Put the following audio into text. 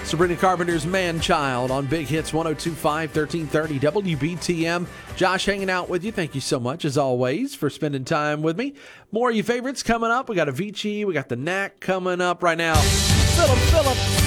Sabrina Carpenter's Man Child on Big Hits 102.5, 1330 WBTM. Josh hanging out with you. Thank you so much, as always, for spending time with me. More of your favorites coming up. We got Avicii. We got the Knack coming up right now. Philip Phillips.